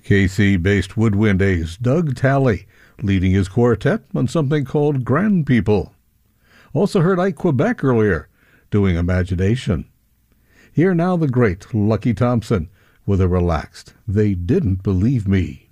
KC-based woodwind ace Doug Talley leading his quartet on something called Grand People. Also heard Ike Quebec earlier, doing Imagination. Here now the great Lucky Thompson with a relaxed They Didn't Believe Me.